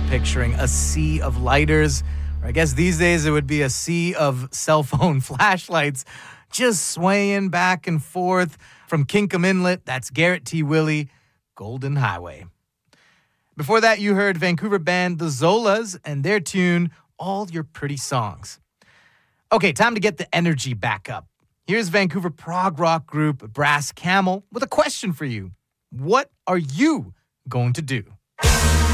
picturing a sea of lighters. Or I guess these days it would be a sea of cell phone flashlights just swaying back and forth from Kinkum Inlet. That's Garrett T. Willie, Golden Highway. Before that, you heard Vancouver band The Zolas and their tune, All Your Pretty Songs. Okay, time to get the energy back up. Here's Vancouver prog rock group Brass Camel with a question for you. What are you going to do?